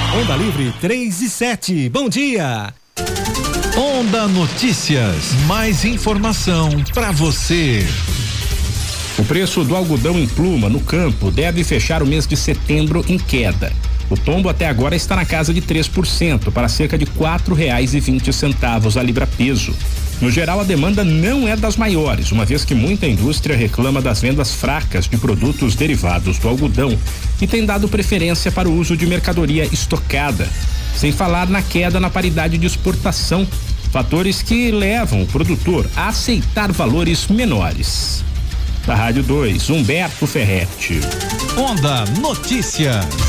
Onda Livre 3 e 7. Bom dia. Onda Notícias. Mais informação para você. O preço do algodão em pluma no campo deve fechar o mês de setembro em queda. O tombo até agora está na casa de 3% para cerca de R$4,20 a libra-peso. No geral, a demanda não é das maiores, uma vez que muita indústria reclama das vendas fracas de produtos derivados do algodão e tem dado preferência para o uso de mercadoria estocada, sem falar na queda na paridade de exportação, fatores que levam o produtor a aceitar valores menores. Da Rádio 2, Humberto Ferretti. Onda Notícias.